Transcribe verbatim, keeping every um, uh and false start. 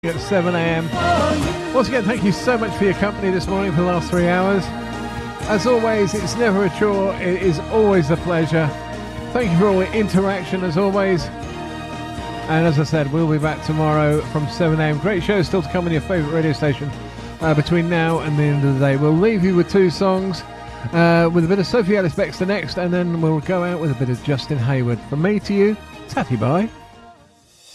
At seven a.m. Once again, thank you so much for your company this morning for the last three hours. As always, it's never a chore, it is always a pleasure. Thank you for all the interaction as always. And as I said, we'll be back tomorrow from seven a.m. Great shows still to come on your favourite radio station uh, between now and the end of the day. We'll leave you with two songs, uh, with a bit of Sophie Ellis-Bextor next, and then we'll go out with a bit of Justin Hayward. From me to you, tatty bye.